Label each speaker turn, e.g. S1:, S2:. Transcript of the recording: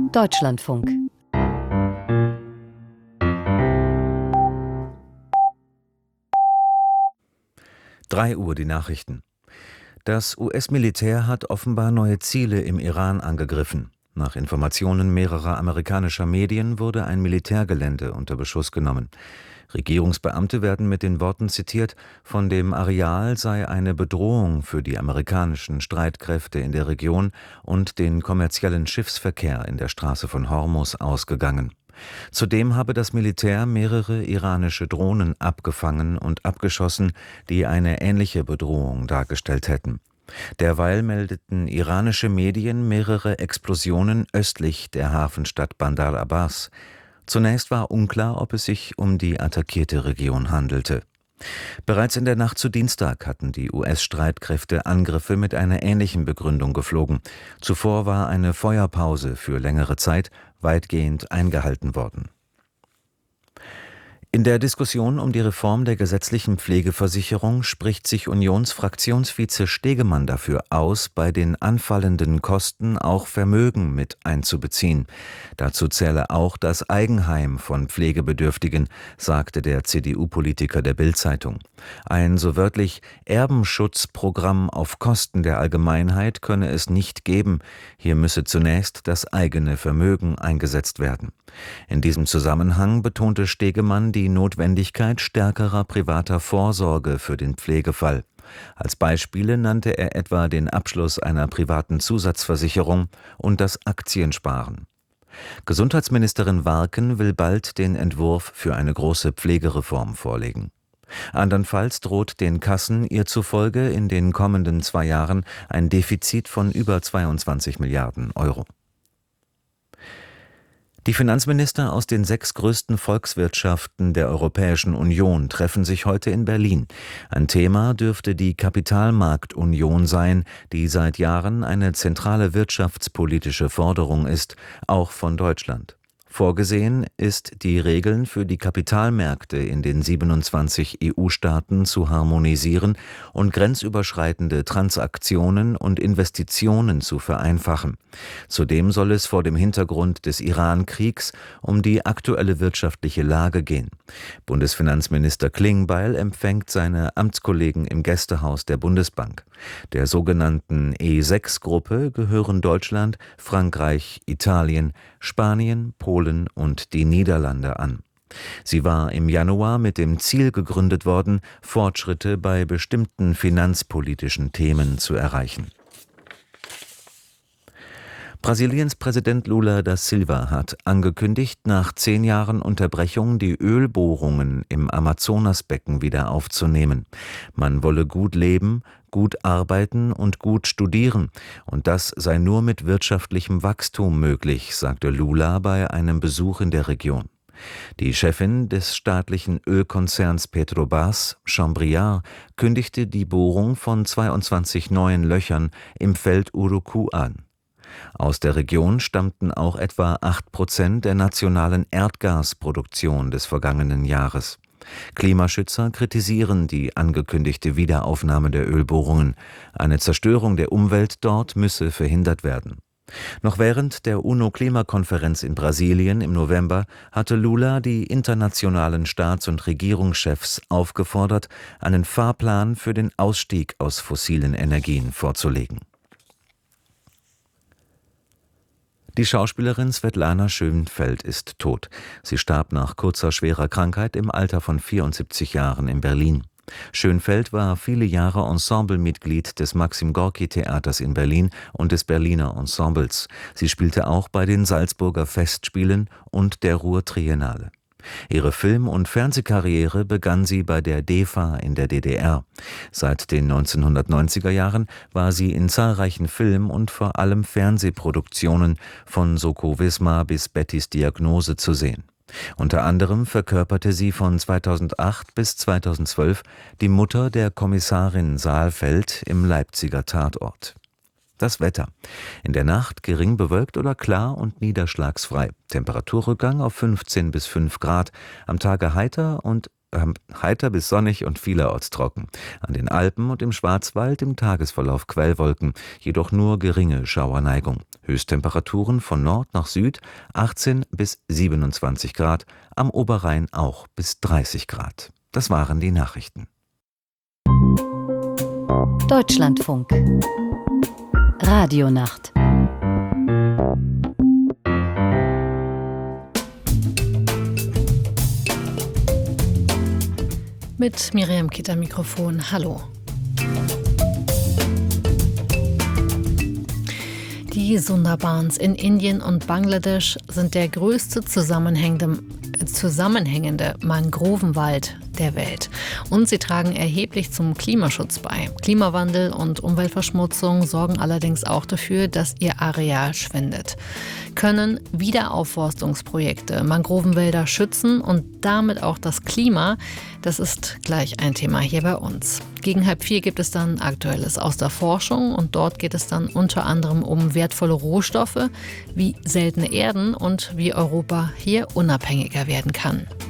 S1: Deutschlandfunk.
S2: Drei Uhr die Nachrichten. Das US-Militär hat offenbar neue Ziele im Iran angegriffen. Nach Informationen mehrerer amerikanischer Medien wurde ein Militärgelände unter Beschuss genommen. Regierungsbeamte werden mit den Worten zitiert, von dem Areal sei eine Bedrohung für die amerikanischen Streitkräfte in der Region und den kommerziellen Schiffsverkehr in der Straße von Hormuz ausgegangen. Zudem habe das Militär mehrere iranische Drohnen abgefangen und abgeschossen, die eine ähnliche Bedrohung dargestellt hätten. Derweil meldeten iranische Medien mehrere Explosionen östlich der Hafenstadt Bandar Abbas. Zunächst war unklar, ob es sich um die attackierte Region handelte. Bereits in der Nacht zu Dienstag hatten die US-Streitkräfte Angriffe mit einer ähnlichen Begründung geflogen. Zuvor war eine Feuerpause für längere Zeit weitgehend eingehalten worden. In der Diskussion um die Reform der gesetzlichen Pflegeversicherung spricht sich Unionsfraktionsvize Stegemann dafür aus, bei den anfallenden Kosten auch Vermögen mit einzubeziehen. Dazu zähle auch das Eigenheim von Pflegebedürftigen, sagte der CDU-Politiker der Bild-Zeitung. Ein so wörtlich Erbenschutzprogramm auf Kosten der Allgemeinheit könne es nicht geben. Hier müsse zunächst das eigene Vermögen eingesetzt werden. In diesem Zusammenhang betonte Stegemann die Notwendigkeit stärkerer privater Vorsorge für den Pflegefall. Als Beispiele nannte er etwa den Abschluss einer privaten Zusatzversicherung und das Aktiensparen. Gesundheitsministerin Warken will bald den Entwurf für eine große Pflegereform vorlegen. Andernfalls droht den Kassen ihr zufolge in den kommenden 2 Jahren ein Defizit von über 22 Milliarden Euro. Die Finanzminister aus den 6 größten Volkswirtschaften der Europäischen Union treffen sich heute in Berlin. Ein Thema dürfte die Kapitalmarktunion sein, die seit Jahren eine zentrale wirtschaftspolitische Forderung ist, auch von Deutschland. Vorgesehen ist, die Regeln für die Kapitalmärkte in den 27 EU-Staaten zu harmonisieren und grenzüberschreitende Transaktionen und Investitionen zu vereinfachen. Zudem soll es vor dem Hintergrund des Iran-Kriegs um die aktuelle wirtschaftliche Lage gehen. Bundesfinanzminister Klingbeil empfängt seine Amtskollegen im Gästehaus der Bundesbank. Der sogenannten E6-Gruppe gehören Deutschland, Frankreich, Italien, Spanien, Polen und die Niederlande an. Sie war im Januar mit dem Ziel gegründet worden, Fortschritte bei bestimmten finanzpolitischen Themen zu erreichen. Brasiliens Präsident Lula da Silva hat angekündigt, nach 10 Jahren Unterbrechung die Ölbohrungen im Amazonasbecken wieder aufzunehmen. Man wolle gut leben, gut arbeiten und gut studieren, und das sei nur mit wirtschaftlichem Wachstum möglich, sagte Lula bei einem Besuch in der Region. Die Chefin des staatlichen Ölkonzerns Petrobras, Chambriard, kündigte die Bohrung von 22 neuen Löchern im Feld Urucu an. Aus der Region stammten auch etwa 8% der nationalen Erdgasproduktion des vergangenen Jahres. Klimaschützer kritisieren die angekündigte Wiederaufnahme der Ölbohrungen. Eine Zerstörung der Umwelt dort müsse verhindert werden. Noch während der UNO-Klimakonferenz in Brasilien im November hatte Lula die internationalen Staats- und Regierungschefs aufgefordert, einen Fahrplan für den Ausstieg aus fossilen Energien vorzulegen. Die Schauspielerin Svetlana Schönfeld ist tot. Sie starb nach kurzer schwerer Krankheit im Alter von 74 Jahren in Berlin. Schönfeld war viele Jahre Ensemblemitglied des Maxim-Gorki-Theaters in Berlin und des Berliner Ensembles. Sie spielte auch bei den Salzburger Festspielen und der Ruhr-Triennale. Ihre Film- und Fernsehkarriere begann sie bei der DEFA in der DDR. Seit den 1990er Jahren war sie in zahlreichen Film- und vor allem Fernsehproduktionen von Soko Wismar bis Bettys Diagnose zu sehen. Unter anderem verkörperte sie von 2008 bis 2012 die Mutter der Kommissarin Saalfeld im Leipziger Tatort. Das Wetter. In der Nacht gering bewölkt oder klar und niederschlagsfrei. Temperaturrückgang auf 15 bis 5 Grad. Am Tage heiter und heiter bis sonnig und vielerorts trocken. An den Alpen und im Schwarzwald im Tagesverlauf Quellwolken, jedoch nur geringe Schauerneigung. Höchsttemperaturen von Nord nach Süd 18 bis 27 Grad, am Oberrhein auch bis 30 Grad. Das waren die Nachrichten.
S1: Deutschlandfunk Radionacht.
S3: Mit Miriam Kitt am Mikrofon. Hallo. Die Sundarbans in Indien und Bangladesch sind der größte zusammenhängende Mangrovenwald der Welt. Und sie tragen erheblich zum Klimaschutz bei. Klimawandel und Umweltverschmutzung sorgen allerdings auch dafür, dass ihr Areal schwindet. Können Wiederaufforstungsprojekte Mangrovenwälder schützen und damit auch das Klima? Das ist gleich ein Thema hier bei uns. Gegen 3:30 gibt es dann Aktuelles aus der Forschung und dort geht es dann unter anderem um wertvolle Rohstoffe wie seltene Erden und wie Europa hier unabhängiger werden kann.